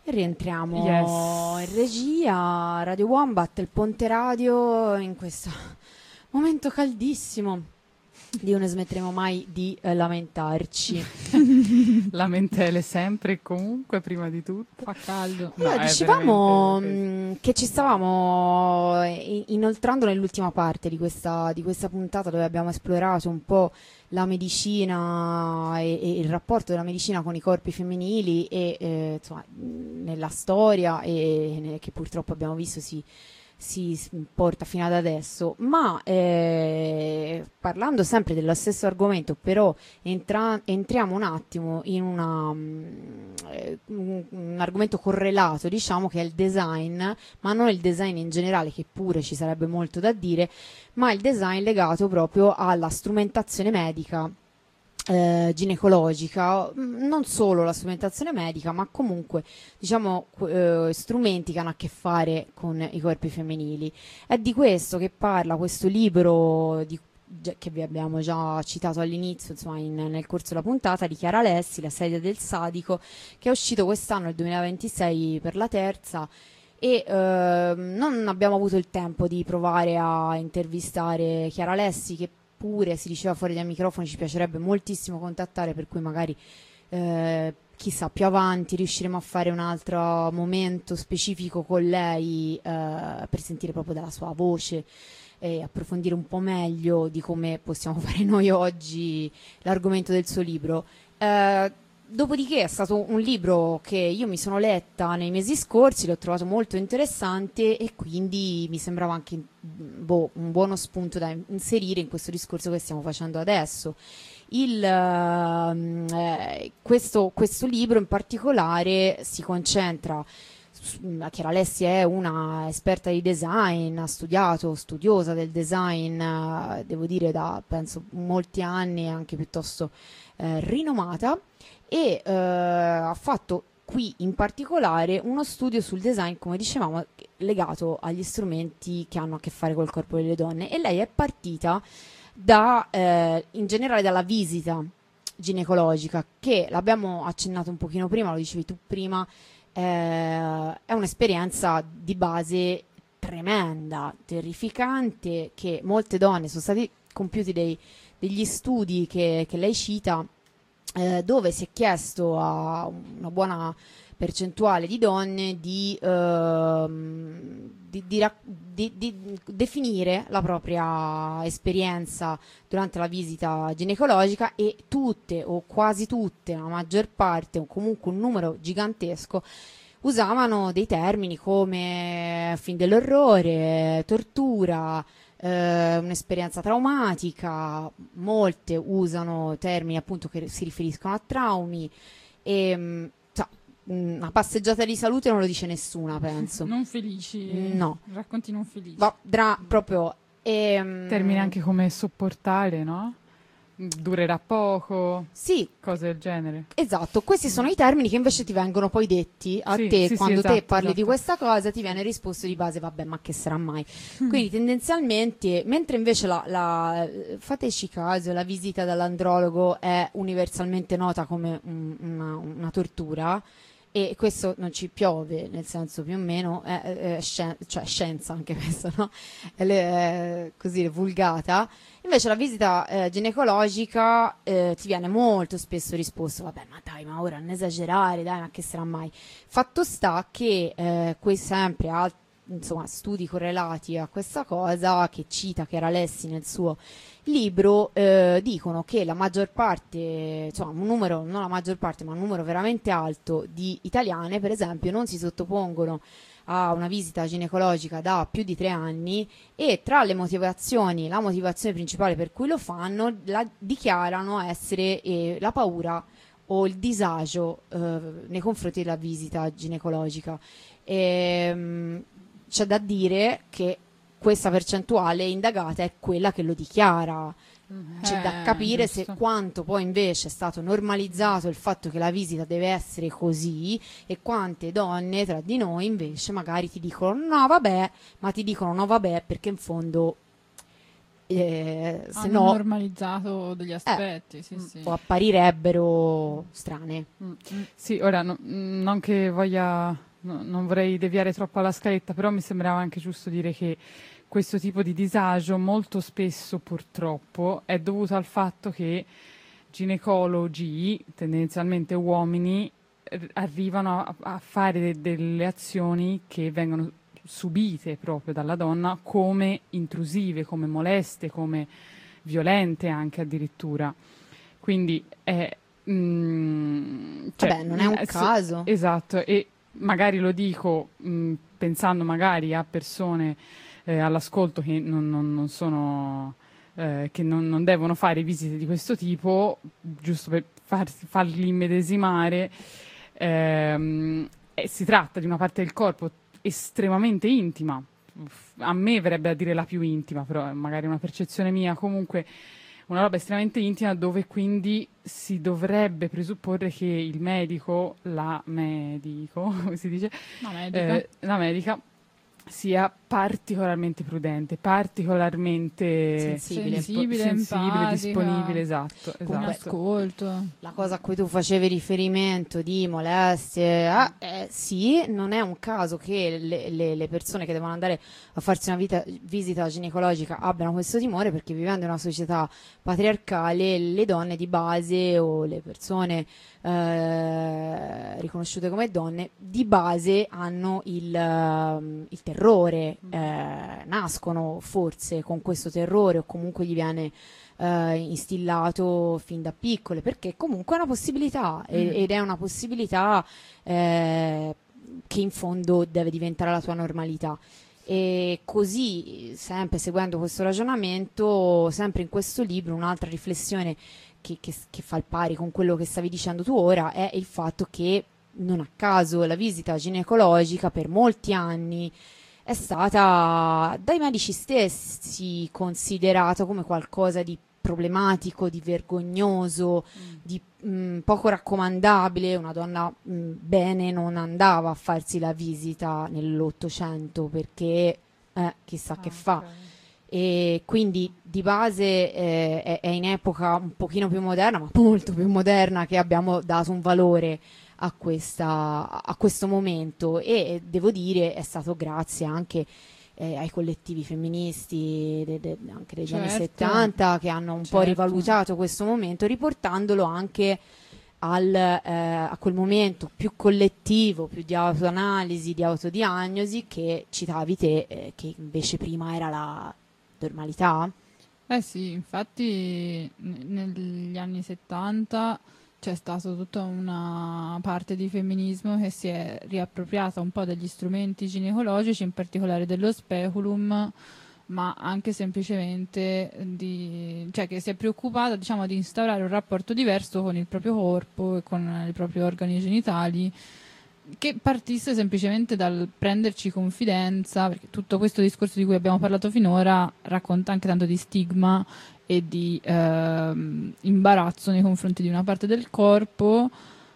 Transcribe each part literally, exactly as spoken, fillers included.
Rientriamo Yes. in regia, Radio Wombat, il ponte radio in questo momento caldissimo di non smetteremo mai di eh, lamentarci. Lamentele sempre e comunque, prima di tutto. Fa caldo. No, Allora, è dicevamo veramente- mh, che ci stavamo i- inoltrando nell'ultima parte di questa, di questa puntata dove abbiamo esplorato un po' la medicina e, e il rapporto della medicina con i corpi femminili e eh, insomma, mh, nella storia e, e che purtroppo abbiamo visto si, si s- porta fino ad adesso, ma eh, parlando sempre dello stesso argomento, però entra- entriamo un attimo in una, mm, eh, un, un argomento correlato, diciamo, che è il design, ma non il design in generale, che pure ci sarebbe molto da dire, ma il design legato proprio alla strumentazione medica, eh, ginecologica, mm, non solo la strumentazione medica, ma comunque diciamo qu- eh, strumenti che hanno a che fare con i corpi femminili. È di questo che parla questo libro di- già- che vi abbiamo già citato all'inizio, insomma, in- nel corso della puntata, di Chiara Alessi, La sedia del sadico, che è uscito quest'anno, il duemilaventisei, per la terza. E ehm, non abbiamo avuto il tempo di provare a intervistare Chiara Alessi, che pure si diceva fuori dai microfoni ci piacerebbe moltissimo contattare, per cui magari eh, chissà, più avanti riusciremo a fare un altro momento specifico con lei eh, per sentire proprio dalla sua voce e approfondire un po' meglio di come possiamo fare noi oggi l'argomento del suo libro. Eh, dopodiché è stato un libro che io mi sono letta nei mesi scorsi, l'ho trovato molto interessante e quindi mi sembrava anche boh, un buono spunto da inserire in questo discorso che stiamo facendo adesso. Il, ehm, eh, questo, questo libro in particolare si concentra su- Chiara Alessi è una esperta di design, ha studiato, studiosa del design, eh, devo dire da penso molti anni, anche piuttosto eh, rinomata, e eh, ha fatto qui in particolare uno studio sul design, come dicevamo, legato agli strumenti che hanno a che fare col corpo delle donne, e lei è partita da, eh, in generale dalla visita ginecologica, che l'abbiamo accennato un pochino prima, lo dicevi tu prima, eh, è un'esperienza di base tremenda, terrificante, che molte donne sono stati compiuti dei, degli studi che, che lei cita, eh, dove si è chiesto a una buona percentuale di donne di, ehm, di, di rac- di- di definire la propria esperienza durante la visita ginecologica, e tutte o quasi tutte, la maggior parte o comunque un numero gigantesco, usavano dei termini come film dell'orrore, tortura, eh, un'esperienza traumatica. Molte usano termini appunto che si riferiscono a traumi e mh, cioè, una passeggiata di salute non lo dice nessuna, penso. Non felici. No. Racconti non felici. Va, dra- proprio ehm, Termini anche come sopportare, no? Durerà poco, sì, cose del genere. esatto, questi sono i termini che invece ti vengono poi detti a Sì, te sì, sì, quando te esatto, parli di esatto. questa cosa, ti viene risposto di base, vabbè, ma che sarà mai? Quindi tendenzialmente, mentre invece la, la- fateci caso, la visita dall'andrologo è universalmente nota come un- una, una tortura, e questo non ci piove, nel senso, più o meno è, è scien- cioè scienza anche questa, no? È, le- è così vulgata. Invece la visita eh, ginecologica eh, ti viene molto spesso risposto, vabbè, ma dai, ma ora non esagerare, dai, ma che sarà mai? Fatto sta che eh, qui sempre al- insomma, studi correlati a questa cosa, che cita Chiara Alessi nel suo libro, eh, dicono che la maggior parte, insomma un numero, non la maggior parte, ma un numero veramente alto di italiane, per esempio, non si sottopongono a una visita ginecologica da più di tre anni, e tra le motivazioni, la motivazione principale per cui lo fanno, la dichiarano essere eh, la paura o il disagio eh, nei confronti della visita ginecologica. Ehm, c'è da dire che questa percentuale indagata è quella che lo dichiara. C'è da Eh, capire se giusto. quanto poi invece è stato normalizzato il fatto che la visita deve essere così, e quante donne tra di noi invece magari ti dicono no vabbè, ma ti dicono no vabbè perché in fondo eh, se Hanno no normalizzato degli aspetti, sì, sì. o apparirebbero strane. Mm. Sì, ora no- mm, non che voglia, no- non vorrei deviare troppo alla scaletta, però mi sembrava anche giusto dire che questo tipo di disagio molto spesso purtroppo è dovuto al fatto che ginecologi, tendenzialmente uomini, r- arrivano a, a fare de- delle azioni che vengono subite proprio dalla donna come intrusive, come moleste, come violente anche addirittura. Quindi è... mm, cioè, Vabbè, non è un mm, s- caso. Esatto, e magari lo dico mm, pensando magari a persone eh, all'ascolto che non, non- non sono... eh, che non, non devono fare visite di questo tipo, giusto per far- farli immedesimare. Ehm, e si tratta di una parte del corpo estremamente intima. Uff, a me verrebbe a dire la più intima, però è magari una percezione mia. Comunque una roba estremamente intima dove quindi si dovrebbe presupporre che il medico, la medico, come si dice, No, medica. eh, la medica sia particolarmente prudente, particolarmente Sensibile. Sensibile, sensibile, empatica, disponibile, esatto, un Comunque- esatto. ascolto. La cosa a cui tu facevi riferimento di molestie, ah, eh, sì, non è un caso che le, le- le persone che devono andare a farsi una vita- visita ginecologica abbiano questo timore, perché vivendo in una società patriarcale le donne di base o le persone eh, riconosciute come donne di base hanno il, ehm, il terrore, eh, nascono forse con questo terrore o comunque gli viene eh, instillato fin da piccole, perché comunque è una possibilità e- Mm. ed è una possibilità eh, che in fondo deve diventare la tua normalità. E così, sempre seguendo questo ragionamento, sempre in questo libro, un'altra riflessione che, che- che fa il pari con quello che stavi dicendo tu ora è il fatto che non a caso la visita ginecologica per molti anni è stata dai medici stessi considerata come qualcosa di problematico, di vergognoso, di mh, poco raccomandabile. Una donna mh, bene non andava a farsi la visita nell'Ottocento perché eh, chissà che Ah, fa. ok. E quindi di base eh, è, è in epoca un pochino più moderna, ma molto più moderna, che abbiamo dato un valore a, questa, a questo momento, e devo dire è stato grazie anche eh, ai collettivi femministi de- de- anche degli anni Certo. settanta, che hanno un po' Certo. rivalutato questo momento, riportandolo anche al, eh, a quel momento più collettivo, più di autoanalisi, di autodiagnosi, che citavi te, eh, che invece prima era la normalità. Eh sì, infatti n- negli anni settanta c'è stata tutta una parte di femminismo che si è riappropriata un po' degli strumenti ginecologici, in particolare dello speculum, ma anche semplicemente di, cioè che si è preoccupata, diciamo, di instaurare un rapporto diverso con il proprio corpo e con i propri organi genitali, che partisse semplicemente dal prenderci confidenza, perché tutto questo discorso di cui abbiamo parlato finora racconta anche tanto di stigma e di ehm, imbarazzo nei confronti di una parte del corpo,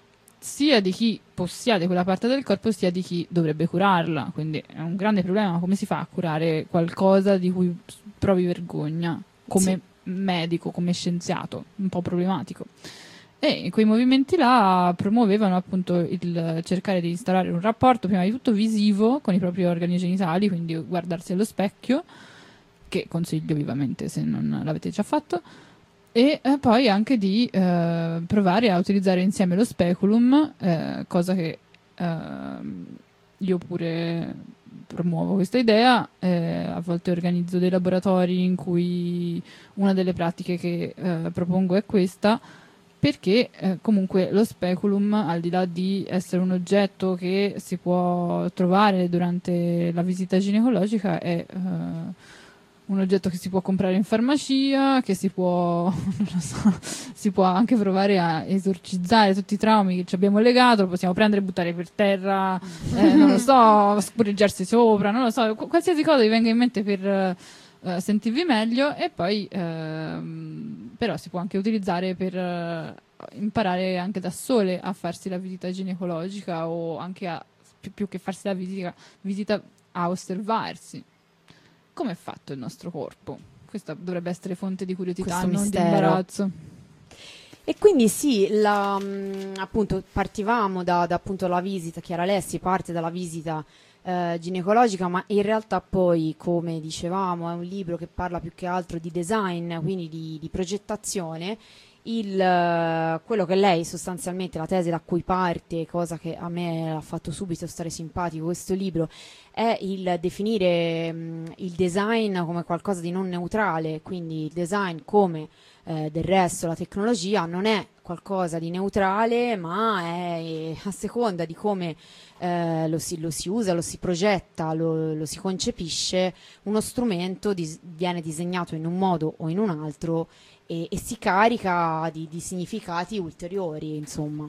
sia di chi possiede quella parte del corpo, sia di chi dovrebbe curarla. Quindi è un grande problema: come si fa a curare qualcosa di cui provi vergogna come medico, come scienziato? Un po' problematico. E in quei movimenti là promuovevano appunto il cercare di instaurare un rapporto prima di tutto visivo con i propri organi genitali, quindi guardarsi allo specchio, che consiglio vivamente se non l'avete già fatto, e eh, poi anche di eh, provare a utilizzare insieme lo speculum, eh, cosa che ehm, io pure promuovo questa idea. Eh, a volte organizzo dei laboratori in cui una delle pratiche che eh, propongo è questa, perché eh, comunque lo speculum, al di là di essere un oggetto che si può trovare durante la visita ginecologica, è eh, un oggetto che si può comprare in farmacia, che si può, non lo so, si può anche provare a esorcizzare tutti i traumi che ci abbiamo legato, lo possiamo prendere e buttare per terra, eh, non lo so, spureggiarsi sopra, non lo so, qu- qualsiasi cosa vi venga in mente per eh, sentirvi meglio. E poi ehm, però si può anche utilizzare per eh, imparare anche da sole a farsi la visita ginecologica, o anche a, più, più che farsi la visita, visita a osservarsi come è fatto il nostro corpo. Questa dovrebbe essere fonte di curiosità, Questo non mistero. di imbarazzo. E quindi sì, la, mh, appunto partivamo da, da appunto la visita, Chiara Alessi parte dalla visita eh, ginecologica, ma in realtà poi, come dicevamo, è un libro che parla più che altro di design, quindi di, di progettazione. Il, eh, quello che lei sostanzialmente, la tesi da cui parte, cosa che a me ha fatto subito stare simpatico questo libro, è il definire mh, il design come qualcosa di non neutrale, quindi il design come eh, del resto la tecnologia non è qualcosa di neutrale, ma è a seconda di come eh, lo, si, lo si usa, lo si progetta, lo, lo si concepisce, uno strumento dis- viene disegnato in un modo o in un altro e, e si carica di, di significati ulteriori, insomma.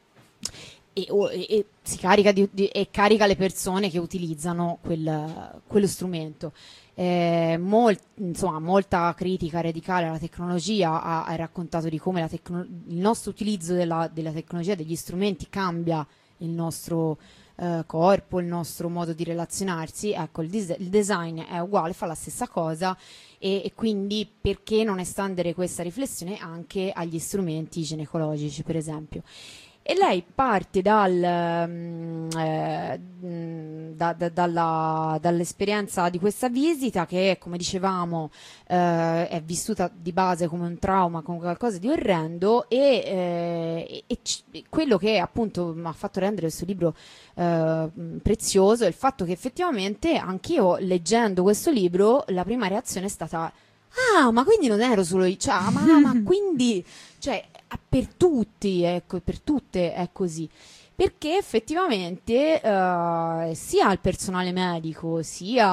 E, o, e, e si carica di, di, e carica le persone che utilizzano quel, quello strumento. Eh, molt, insomma, molta critica radicale alla tecnologia ha, ha raccontato di come la tecno- il nostro utilizzo della, della tecnologia, degli strumenti, cambia il nostro eh, corpo, il nostro modo di relazionarsi. Ecco, il, dis- il design è uguale, fa la stessa cosa, e, e quindi perché non estendere questa riflessione anche agli strumenti ginecologici, per esempio. E lei parte dal, mm, eh, mm, da- da- dalla- dall'esperienza di questa visita che, come dicevamo, eh, è vissuta di base come un trauma, come qualcosa di orrendo, e, eh, e c- quello che appunto mi ha fatto rendere questo libro eh, prezioso è il fatto che effettivamente anch'io, leggendo questo libro, la prima reazione è stata: ah, ma quindi non ero solo io, cioè, ah, ma, ma quindi, cioè, per tutti, ecco, per tutte è così. Perché effettivamente eh, sia il personale medico,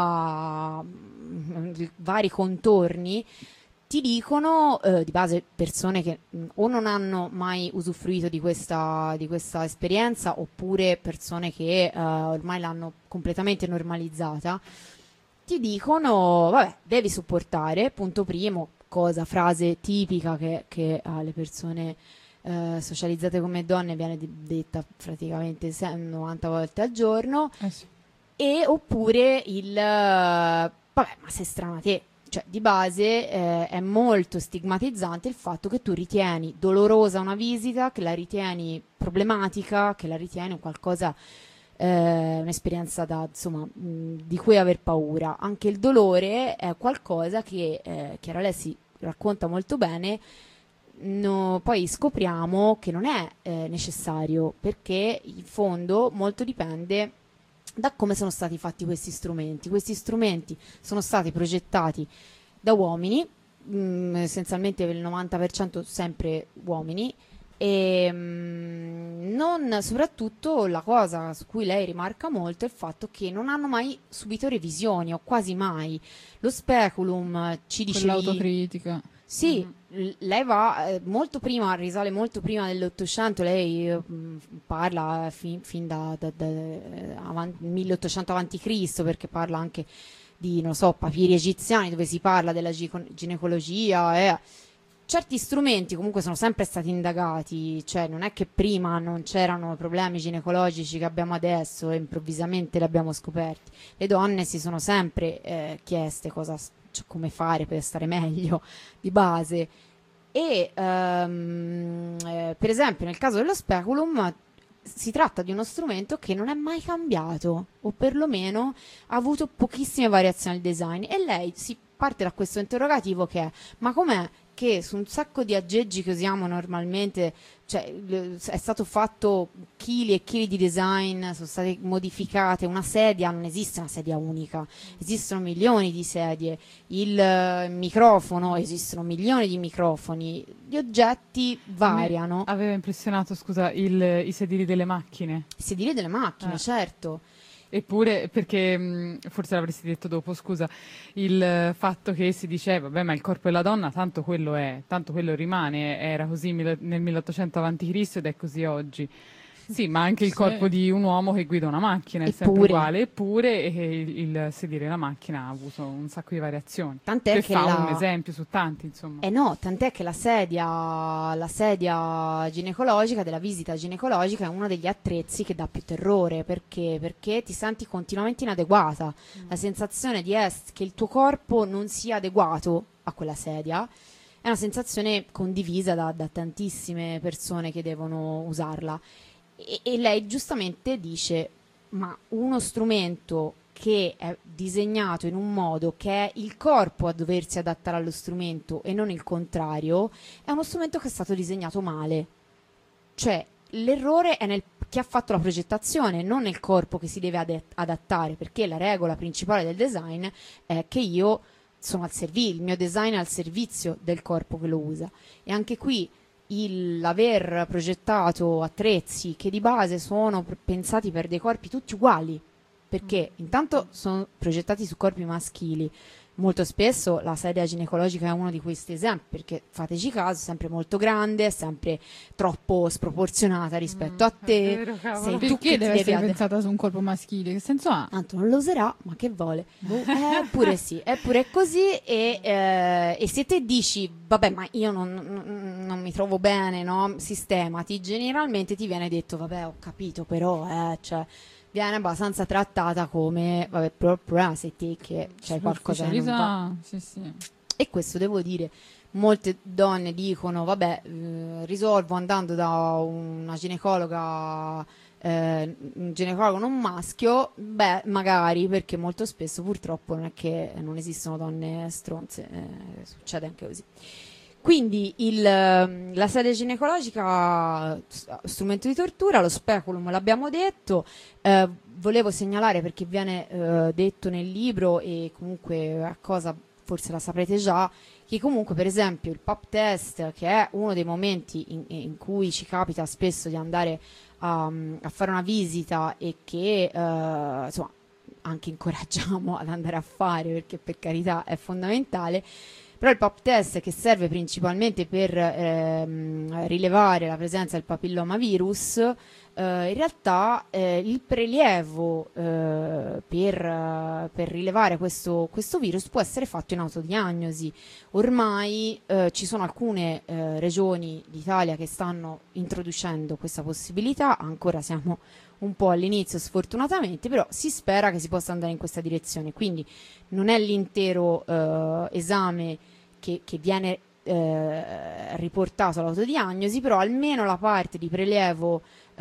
sia mm, vari contorni ti dicono, eh, di base, persone che mh, o non hanno mai usufruito di questa, di questa esperienza, oppure persone che eh, ormai l'hanno completamente normalizzata, ti dicono, vabbè, devi sopportare, punto primo, cosa, frase tipica che, che alle persone eh, socializzate come donne viene di- detta praticamente se- novanta volte al giorno, Eh sì. e oppure il, eh, vabbè, ma sei strana te. Cioè, di base eh, è molto stigmatizzante il fatto che tu ritieni dolorosa una visita, che la ritieni problematica, che la ritieni un qualcosa, eh, un'esperienza da, insomma, mh, di cui aver paura. Anche il dolore è qualcosa che eh, Chiara Alessi racconta molto bene. No, poi scopriamo che non è eh, necessario, perché in fondo molto dipende da come sono stati fatti questi strumenti. Questi strumenti sono stati progettati da uomini, mh, essenzialmente per il novanta per cento sempre uomini, e mh, non, soprattutto la cosa su cui lei rimarca molto è il fatto che non hanno mai subito revisioni, o quasi mai. Lo speculum, ci dicevi, Quell'autocritica. sì, l- lei va eh, molto prima, risale molto prima dell'Ottocento, lei eh, mh, parla fin, fin da, da- da- eh, avan- milleottocento avanti Cristo, perché parla anche di, non so, papiri egiziani dove si parla della gico- ginecologia, e certi strumenti comunque sono sempre stati indagati, cioè non è che prima non c'erano problemi ginecologici che abbiamo adesso e improvvisamente li abbiamo scoperti. Le donne si sono sempre eh, chieste cosa, s- cioè, come fare per stare meglio di base. E ehm, eh, per esempio nel caso dello speculum si tratta di uno strumento che non è mai cambiato, o perlomeno ha avuto pochissime variazioni al design, e lei si parte da questo interrogativo che è: ma com'è che su un sacco di aggeggi che usiamo normalmente, cioè, le- è stato fatto chili e chili di design, sono state modificate, una sedia, non esiste una sedia unica, esistono milioni di sedie, il eh, microfono, esistono milioni di microfoni, gli oggetti variano, Aveva impressionato, scusa, il- i sedili delle macchine. i sedili delle macchine, Eh. certo. Eppure, perché mh, forse l'avresti detto dopo, scusa, il eh, fatto che si diceva, vabbè, ma il corpo della donna, tanto quello è, tanto quello rimane, era così mille- nel milleottocento avanti Cristo ed è così oggi. Sì, ma anche il Sì. corpo di un uomo che guida una macchina è sempre Eppure. uguale, eppure eh, il, il sedile della macchina ha avuto un sacco di variazioni. Tant'è Per che fare la- un esempio su tanti, insomma. Eh no, tant'è che la sedia, la sedia ginecologica, della visita ginecologica, è uno degli attrezzi che dà più terrore, perché? Perché ti senti continuamente inadeguata, la sensazione di es- che il tuo corpo non sia adeguato a quella sedia. È una sensazione condivisa da, da tantissime persone che devono usarla. E, e lei giustamente dice: ma uno strumento che è disegnato in un modo che è il corpo a doversi adattare allo strumento e non il contrario, è uno strumento che è stato disegnato male. Cioè, l'errore è nel chi ha fatto la progettazione, non nel corpo che si deve ad- adattare, perché la regola principale del design è che io sono al servizio, il mio design è al servizio del corpo che lo usa. E anche qui il aver progettato attrezzi che di base sono pr- pensati per dei corpi tutti uguali, perché intanto sono progettati su corpi maschili. Molto spesso la sedia ginecologica è uno di questi esempi, perché fateci caso, è sempre molto grande, è sempre troppo sproporzionata rispetto Mm, a te. è vero, cavolo. Sei tu Perché che ti deve devi essere ade- pensata su un corpo maschile? Che senso ha? Tanto non lo userà, ma che vuole? Eppure sì, eppure è così. E, eh, e se te dici, vabbè, ma io non, non- non mi trovo bene, no? Sistemati, generalmente ti viene detto, vabbè, ho capito, però, eh, cioè, viene abbastanza trattata come, vabbè, però il problema sei te che c'è qualcosa che non va. Sì, sì. E questo devo dire, molte donne dicono, vabbè, eh, risolvo andando da una ginecologa, eh, un ginecologo non maschio. Beh, magari, perché molto spesso purtroppo non è che non esistono donne stronze, eh, succede anche così. Quindi il, ehm, la sedia ginecologica, s- strumento di tortura, lo speculum l'abbiamo detto. Eh, volevo segnalare, perché viene eh, detto nel libro e comunque a cosa forse la saprete già, che comunque per esempio il pap test, che è uno dei momenti in, in cui ci capita spesso di andare a, a fare una visita e che eh, insomma anche incoraggiamo ad andare a fare, perché per carità è fondamentale. Però il pap test, che serve principalmente per ehm, rilevare la presenza del papillomavirus, eh, in realtà eh, il prelievo eh, per, eh, per rilevare questo, questo virus può essere fatto in autodiagnosi. Ormai eh, ci sono alcune eh, regioni d'Italia che stanno introducendo questa possibilità, ancora siamo un po' all'inizio sfortunatamente, però si spera che si possa andare in questa direzione. Quindi non è l'intero eh, esame che, che viene eh, riportato all'autodiagnosi, però almeno la parte di prelievo,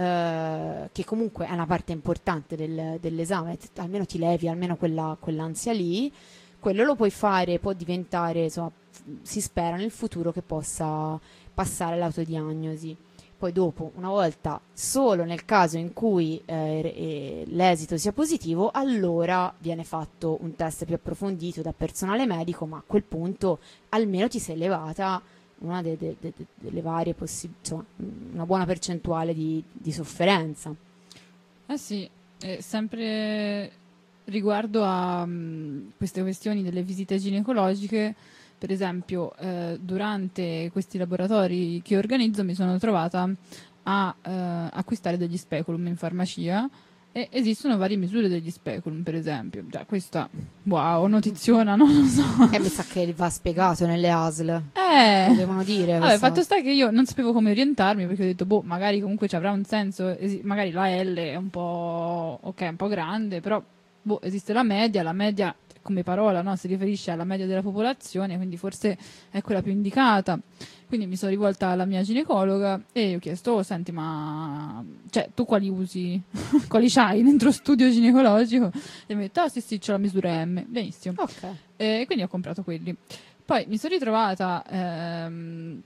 eh, che comunque è una parte importante del, dell'esame, t- almeno ti levi almeno quella, quell'ansia lì, quello lo puoi fare, può diventare, insomma, f- si spera nel futuro che possa passare all'autodiagnosi. Poi dopo, una volta, solo nel caso in cui eh, eh, l'esito sia positivo, allora viene fatto un test più approfondito da personale medico, ma a quel punto almeno ti sei levata una de- de- de- de- delle varie possibilità, insomma, una buona percentuale di, di sofferenza. Eh sì, eh, sempre riguardo a mh, queste questioni delle visite ginecologiche, per esempio, eh, durante questi laboratori che organizzo mi sono trovata a eh, acquistare degli speculum in farmacia e esistono varie misure degli speculum, per esempio. Già, questa, wow, notiziona, non lo so. E mi sa che va spiegato nelle A S L. Eh, Lo devono dire. vabbè, questa- fatto sta che io non sapevo come orientarmi, perché ho detto, boh, magari comunque ci avrà un senso, esi- magari la L è un po', ok, un po' grande, però, boh, esiste la media, la media come parola, no? Si riferisce alla media della popolazione, quindi forse è quella più indicata. Quindi mi sono rivolta alla mia ginecologa e ho chiesto, oh, senti, ma cioè, tu quali usi? Quali c'hai dentro studio ginecologico? E mi ha detto, ah sì sì, c'ho la misura M. Benissimo. Ok. E quindi ho comprato quelli. Poi mi sono ritrovata ehm,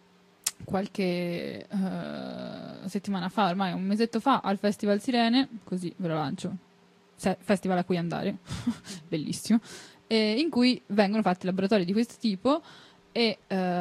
qualche eh, settimana fa, ormai un mesetto fa, al Festival Sirene, così ve lo lancio, Se- festival a cui andare, bellissimo, eh, in cui vengono fatti laboratori di questo tipo e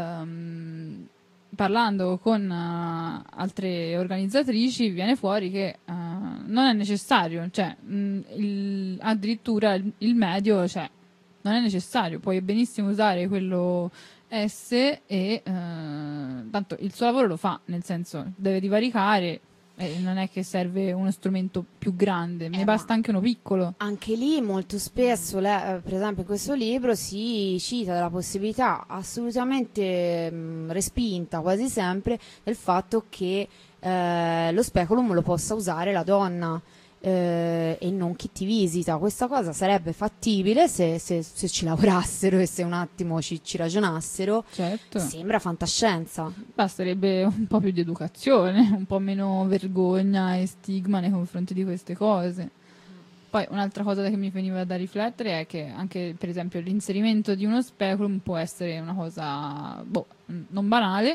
ehm, parlando con eh, altre organizzatrici viene fuori che eh, non è necessario, cioè mh, il- addirittura il, il medio, cioè non è necessario, puoi benissimo usare quello S e eh, tanto il suo lavoro lo fa, nel senso deve divaricare e non è che serve uno strumento più grande, ne Eh, basta ma- anche uno piccolo. Anche lì molto spesso, le- eh, per esempio in questo libro, si cita della possibilità assolutamente mh, respinta quasi sempre del fatto che eh, lo speculum lo possa usare la donna. eh, e non chi ti visita. Questa cosa sarebbe fattibile se, se, se ci lavorassero e se un attimo ci, ci ragionassero. Certo. Sembra fantascienza. Basterebbe un po' più di educazione, un po' meno vergogna e stigma nei confronti di queste cose. Poi un'altra cosa che mi veniva da riflettere è che anche per esempio l'inserimento di uno speculum può essere una cosa boh, non banale.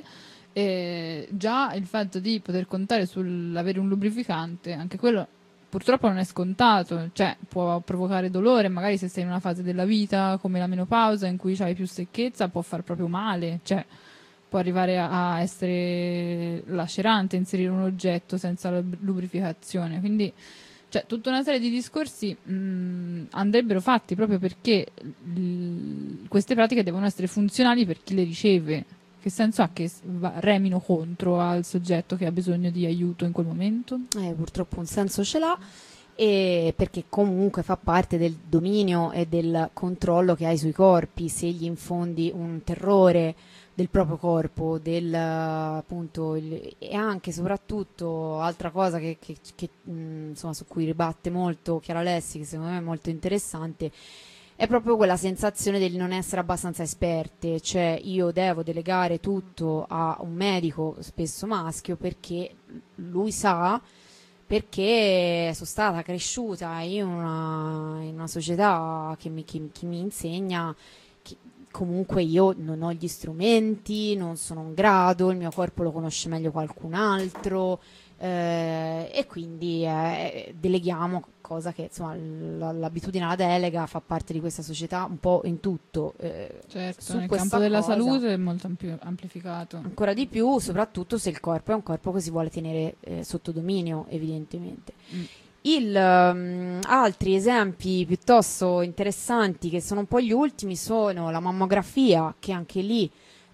E già il fatto di poter contare sull'avere un lubrificante, anche quello purtroppo non è scontato, cioè può provocare dolore, magari se sei in una fase della vita come la menopausa in cui hai più secchezza può far proprio male, cioè può arrivare a, a essere lacerante inserire un oggetto senza la lubrificazione, quindi cioè tutta una serie di discorsi mh, andrebbero fatti proprio perché l- queste pratiche devono essere funzionali per chi le riceve. Che senso ha che va- remino contro al soggetto che ha bisogno di aiuto in quel momento? Eh, purtroppo un senso ce l'ha, e perché comunque fa parte del dominio e del controllo che hai sui corpi. Se gli infondi un terrore del proprio corpo, del appunto il, e anche soprattutto altra cosa che, che, che mh, insomma su cui ribatte molto Chiara Lessi, che secondo me è molto interessante, è proprio quella sensazione del non essere abbastanza esperte, cioè io devo delegare tutto a un medico, spesso maschio, perché lui sa, perché sono stata cresciuta in una, in una società che mi, che, che mi insegna che comunque io non ho gli strumenti, non sono in grado, il mio corpo lo conosce meglio qualcun altro, eh, e quindi eh, deleghiamo, cosa che insomma l- l'abitudine alla delega fa parte di questa società un po' in tutto. Eh, Certo, su nel questa campo della cosa salute è molto ampli- amplificato. ancora di più, soprattutto se il corpo è un corpo che si vuole tenere eh, sotto dominio, evidentemente. Mm. Il, um, altri esempi piuttosto interessanti, che sono un po' gli ultimi, sono la mammografia, che anche lì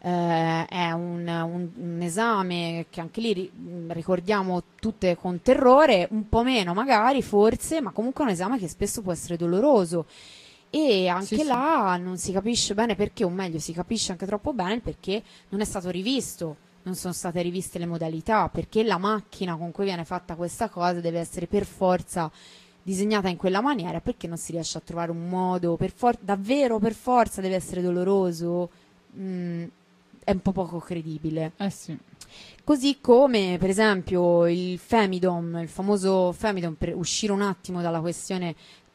eh, è un, un, un esame che anche lì ri- ricordiamo tutte con terrore, un po' meno magari forse, ma comunque è un esame che spesso può essere doloroso. E anche Sì, sì. là non si capisce bene perché, o meglio si capisce anche troppo bene il perché non è stato rivisto, non sono state riviste le modalità, perché la macchina con cui viene fatta questa cosa deve essere per forza disegnata in quella maniera, perché non si riesce a trovare un modo, per for- davvero per forza deve essere doloroso. Mm, è un po' poco credibile. Eh sì. Così come per esempio il Femidom, il famoso Femidom, per uscire un attimo dalla questione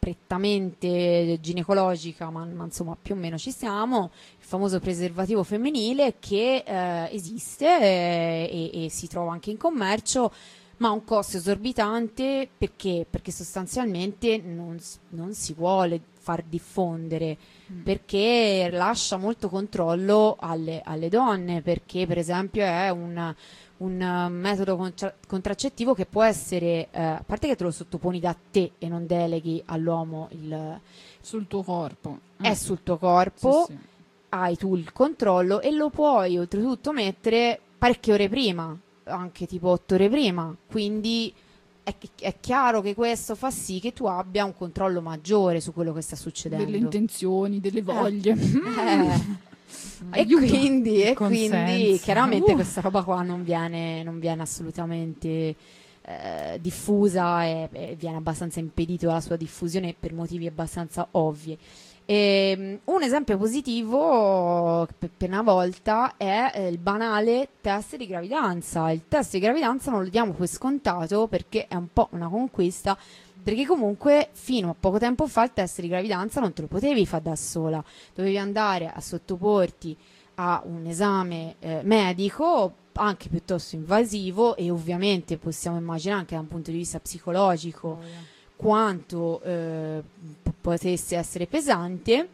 prettamente ginecologica, ma, ma insomma più o meno ci siamo, il famoso preservativo femminile che eh, esiste eh, e, e si trova anche in commercio, ma ha un costo esorbitante perché, perché sostanzialmente non, s- non si vuole far diffondere, Mm. perché lascia molto controllo alle, alle donne, perché per esempio è un, un eh, metodo contra- contraccettivo che può essere, eh, a parte che te lo sottoponi da te e non deleghi all'uomo, il, Sul tuo corpo. è Eh. sul tuo corpo, Sì, sì. hai tu il controllo e lo puoi oltretutto mettere parecchie ore prima, anche tipo otto ore prima, quindi è, è chiaro che questo fa sì che tu abbia un controllo maggiore su quello che sta succedendo. Delle intenzioni, delle voglie. Eh. E Aiuto. quindi, e Consenso. quindi chiaramente Uh. questa roba qua non viene, non viene assolutamente eh, diffusa e, e viene abbastanza impedito la sua diffusione per motivi abbastanza ovvi. E, un esempio positivo per, per una volta è eh, il banale test di gravidanza. Il test di gravidanza non lo diamo per scontato perché è un po' una conquista, perché comunque fino a poco tempo fa il test di gravidanza non te lo potevi fare da sola, dovevi andare a sottoporti a un esame eh, medico anche piuttosto invasivo, e ovviamente possiamo immaginare anche da un punto di vista psicologico quanto eh, p- potesse essere pesante,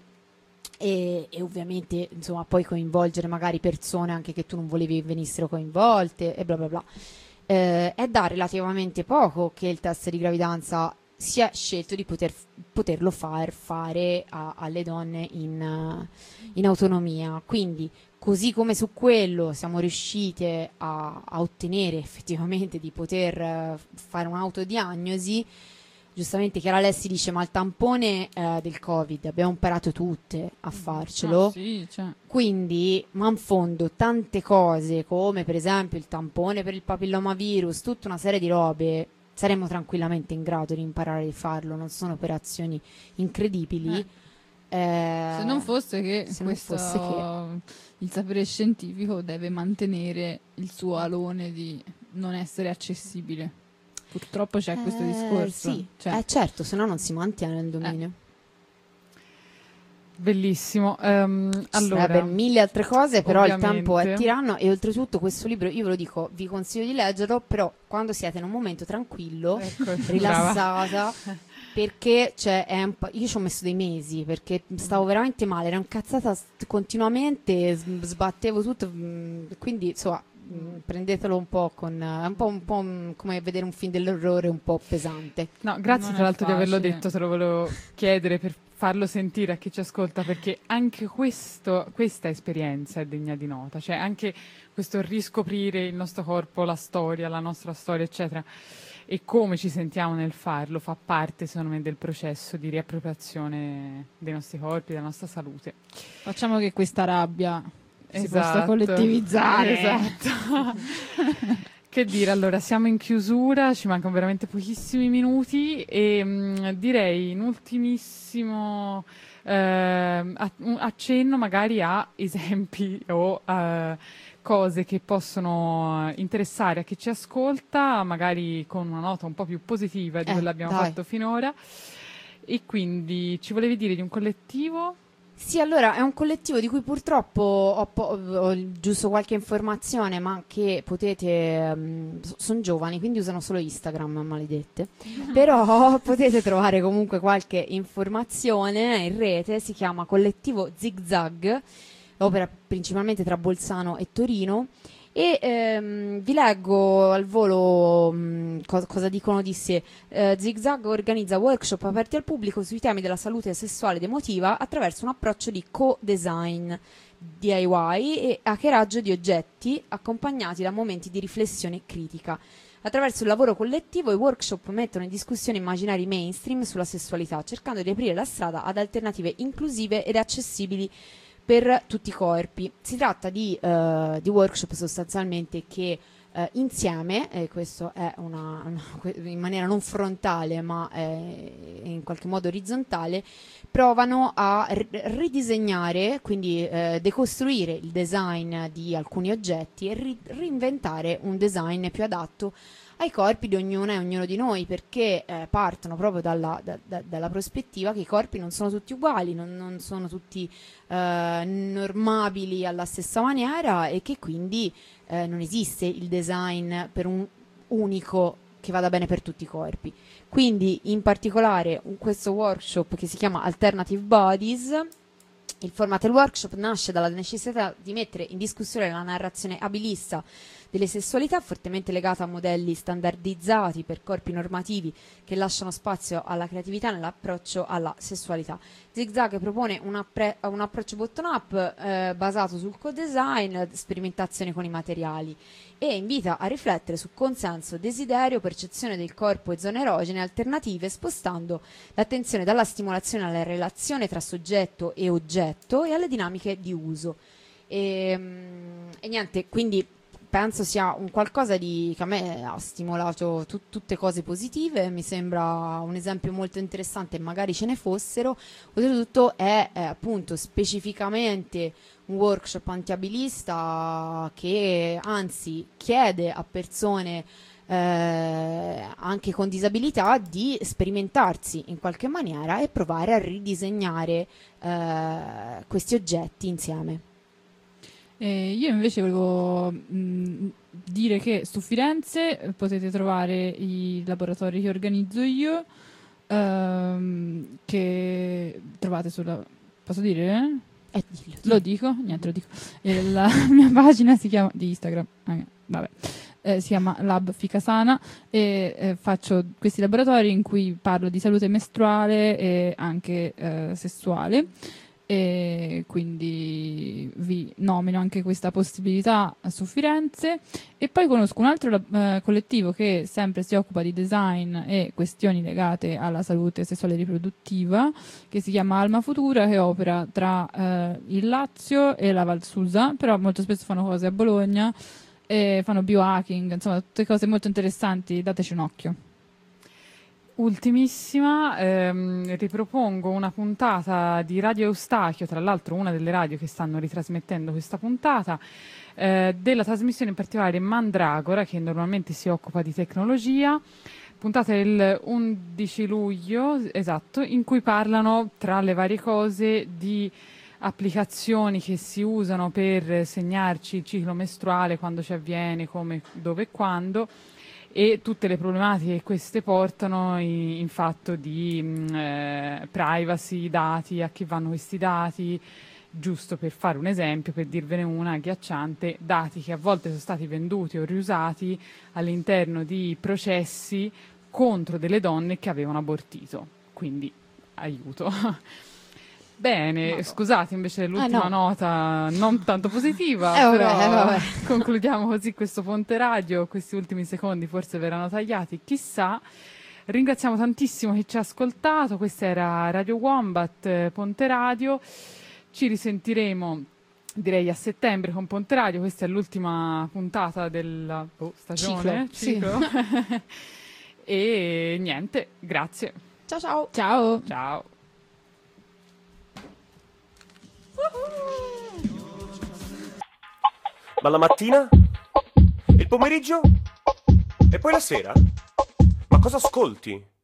e, e ovviamente insomma poi coinvolgere magari persone anche che tu non volevi venissero coinvolte e bla bla bla. Eh, è da relativamente poco che il test di gravidanza si è scelto di poter, poterlo far fare a- alle donne in, eh, in autonomia, quindi così come su quello siamo riuscite a, a ottenere effettivamente di poter eh, fare un'autodiagnosi. Giustamente Chiara Alessi dice ma il tampone eh, del Covid abbiamo imparato tutte a farcelo, Ah, sì, cioè. quindi manfondo tante cose come per esempio il tampone per il papillomavirus, tutta una serie di robe saremmo tranquillamente in grado di imparare a farlo, non sono operazioni incredibili. Eh. Eh, se non fosse che, se non questo, fosse che il sapere scientifico deve mantenere il suo alone di non essere accessibile. Purtroppo c'è eh, questo discorso. Sì, cioè. eh, certo, se no non si mantiene il dominio. Eh. Bellissimo. Um, Ci allora, sarebbero mille altre cose, però ovviamente. il tempo è tiranno e oltretutto questo libro, io ve lo dico, vi consiglio di leggerlo, però quando siete in un momento tranquillo, ecco, rilassata, perché cioè, è un po', io ci ho messo dei mesi perché stavo veramente male, ero incazzata st- continuamente, s- sbattevo tutto, mh, quindi insomma mh, prendetelo un po' con è un po', un po' mh, come vedere un film dell'orrore un po' pesante. No, grazie Non tra è l'altro di averlo facile. detto, te lo volevo chiedere per farlo sentire a chi ci ascolta, perché anche questo, questa esperienza è degna di nota, cioè anche questo riscoprire il nostro corpo, la storia, la nostra storia, eccetera, e come ci sentiamo nel farlo fa parte, secondo me, del processo di riappropriazione dei nostri corpi, della nostra salute. Facciamo che questa rabbia si possa Esatto. collettivizzare. Esatto. Che dire, allora siamo in chiusura, ci mancano veramente pochissimi minuti e mh, direi in ultimissimo eh, a- un accenno magari a esempi o a cose che possono interessare a chi ci ascolta, magari con una nota un po' più positiva di Eh, quella che abbiamo dai. fatto finora. E quindi ci volevi dire di un collettivo? Sì, allora è un collettivo di cui purtroppo ho, po- ho giusto qualche informazione, ma che potete, sono giovani, quindi usano solo Instagram, maledette, però potete trovare comunque qualche informazione in rete, si chiama Collettivo Zigzag, opera principalmente tra Bolzano e Torino. E ehm, vi leggo al volo mh, co- cosa dicono di sé. Eh, Zigzag organizza workshop aperti al pubblico sui temi della salute sessuale ed emotiva attraverso un approccio di co-design, D I Y e hackeraggio di oggetti accompagnati da momenti di riflessione critica. Attraverso il lavoro collettivo i workshop mettono in discussione immaginari mainstream sulla sessualità, cercando di aprire la strada ad alternative inclusive ed accessibili per tutti i corpi. Si tratta di, uh, di workshop sostanzialmente che uh, insieme, e questo è una, una, in maniera non frontale ma eh, in qualche modo orizzontale, provano a r- ridisegnare, quindi eh, decostruire il design di alcuni oggetti e ri- reinventare un design più adatto ai corpi di ognuna e ognuno di noi, perché eh, partono proprio dalla, da, da, dalla prospettiva che i corpi non sono tutti uguali, non, non sono tutti eh, normabili alla stessa maniera e che quindi eh, non esiste il design per un unico che vada bene per tutti i corpi. Quindi in particolare un, questo workshop che si chiama Alternative Bodies, il format del workshop nasce dalla necessità di mettere in discussione la narrazione abilista delle sessualità, fortemente legata a modelli standardizzati per corpi normativi che lasciano spazio alla creatività nell'approccio alla sessualità. Zigzag propone un, appre- un approccio bottom-up eh, basato sul co-design, sperimentazione con i materiali e invita a riflettere su consenso, desiderio, percezione del corpo e zone erogene alternative, spostando l'attenzione dalla stimolazione alla relazione tra soggetto e oggetto e alle dinamiche di uso. E, e niente, quindi penso sia un qualcosa di, che a me ha stimolato tu, tutte cose positive, mi sembra un esempio molto interessante, magari ce ne fossero. Oltretutto è eh, appunto specificamente un workshop antiabilista che anzi chiede a persone eh, anche con disabilità di sperimentarsi in qualche maniera e provare a ridisegnare eh, questi oggetti insieme. Eh, io invece volevo mh, dire che su Firenze potete trovare i laboratori che organizzo io, ehm, che trovate sulla... posso dire? Eh, dillo, dillo. Lo dico? Niente, lo dico. Eh, la mia pagina si chiama... di Instagram, eh, vabbè. Eh, si chiama Lab Ficasana e eh, faccio questi laboratori in cui parlo di salute mestruale e anche eh, sessuale. E quindi vi nomino anche questa possibilità su Firenze. E poi conosco un altro eh, collettivo che sempre si occupa di design e questioni legate alla salute sessuale e riproduttiva, che si chiama Alma Futura, che opera tra eh, il Lazio e la Val Susa, però molto spesso fanno cose a Bologna e fanno biohacking, insomma tutte cose molto interessanti, dateci un occhio. ultimissima, ehm, ripropongo una puntata di Radio Eustachio, tra l'altro una delle radio che stanno ritrasmettendo questa puntata, eh, della trasmissione in particolare Mandragora, che normalmente si occupa di tecnologia, puntata del undici luglio, esatto, in cui parlano, tra le varie cose, di applicazioni che si usano per segnarci il ciclo mestruale, quando ci avviene, come, dove e quando, e tutte le problematiche che queste portano in, in fatto di mh, eh, privacy, dati, a chi vanno questi dati, giusto per fare un esempio, per dirvene una agghiacciante, dati che a volte sono stati venduti o riusati all'interno di processi contro delle donne che avevano abortito, quindi aiuto. Bene, no. Scusate invece l'ultima ah, no. nota non tanto positiva, eh, però vabbè, vabbè. concludiamo così questo Ponte Radio, questi ultimi secondi forse verranno tagliati, chissà. Ringraziamo tantissimo chi ci ha ascoltato, questa era Radio Wombat, eh, Ponte Radio, ci risentiremo direi a settembre con Ponte Radio, questa è l'ultima puntata della oh, stagione, ciclo, ciclo. Sì. E niente, grazie. Ciao ciao. Ciao. Ciao. Ma la mattina? Il pomeriggio? E poi la sera? Ma cosa ascolti?